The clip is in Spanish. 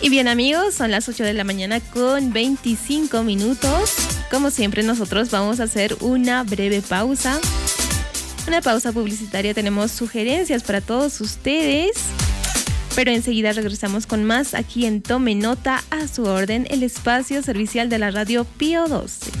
Y bien amigos, son las 8 de la mañana con 25 minutos. Como siempre nosotros vamos a hacer una breve pausa. Una pausa publicitaria, tenemos sugerencias para todos ustedes. Pero enseguida regresamos con más aquí en Tome Nota, a su orden, el espacio servicial de la radio Pío 12.